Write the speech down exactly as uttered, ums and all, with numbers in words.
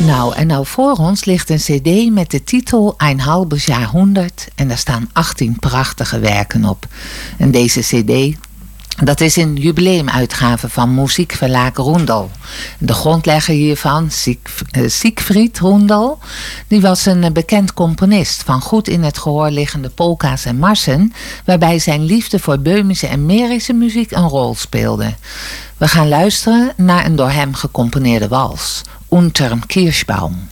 Nou, en nou voor ons ligt een cd met de titel Ein halbes Jahrhundert en daar staan achttien prachtige werken op. En deze cd, dat is een jubileumuitgave van Musikverlag Roendel. De grondlegger hiervan, Siegfried Roendel, die was een bekend componist van goed in het gehoor liggende polka's en marsen, waarbij zijn liefde voor Böhmische en Mährische muziek een rol speelde. We gaan luisteren naar een door hem gecomponeerde wals, Unterm Kirschbaum.